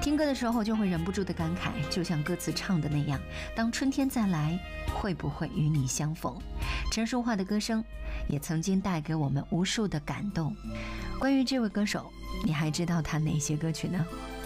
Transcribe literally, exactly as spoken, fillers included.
听歌的时候就会忍不住的感慨，就像歌词唱的那样，当春天再来，会不会与你相逢？陈淑桦的歌声也曾经带给我们无数的感动。关于这位歌手，你还知道他哪些歌曲呢？